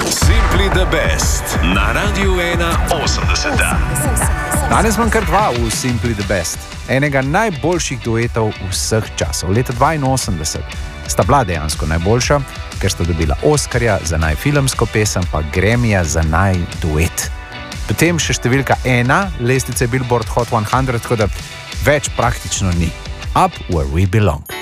Simply the Best na Radiu 81. Danes imam kar dva v Simply the Best. Enega najboljših duetov vseh časov. Leta 82 sta bila dejansko najboljša, ker sta dobila Oskarja za najfilmsko pesem, pa Grammyja za najduet. Potem še številka 1, lestvice Billboard Hot 100, tako da več praktično ni. Up Where We Belong.